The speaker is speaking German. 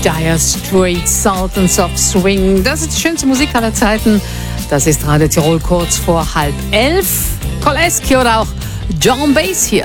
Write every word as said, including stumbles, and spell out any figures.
Dire Straits, Sultans of Swing. Das ist die schönste Musik aller Zeiten. Das ist Radio Tirol kurz vor halb elf. Koleski oder auch John Bass hier.